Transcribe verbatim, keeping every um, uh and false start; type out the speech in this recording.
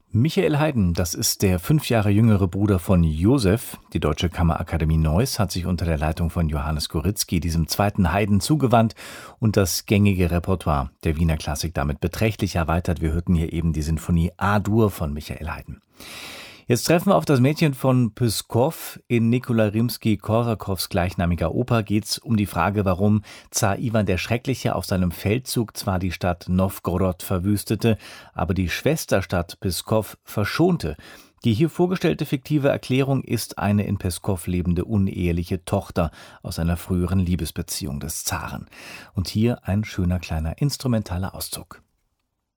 Michael Haydn, das ist der fünf Jahre jüngere Bruder von Josef. Die Deutsche Kammerakademie Neuss hat sich unter der Leitung von Johannes Gorizki diesem zweiten Haydn zugewandt und das gängige Repertoire der Wiener Klassik damit beträchtlich erweitert. Wir hörten hier eben die Sinfonie A-Dur von Michael Haydn. Jetzt treffen wir auf das Mädchen von Pskow. In Nikolai Rimski-Korsakows gleichnamiger Oper geht es um die Frage, warum Zar Iwan der Schreckliche auf seinem Feldzug zwar die Stadt Nowgorod verwüstete, aber die Schwesterstadt Pskow verschonte. Die hier vorgestellte fiktive Erklärung ist eine in Pskow lebende uneheliche Tochter aus einer früheren Liebesbeziehung des Zaren. Und hier ein schöner kleiner instrumentaler Auszug.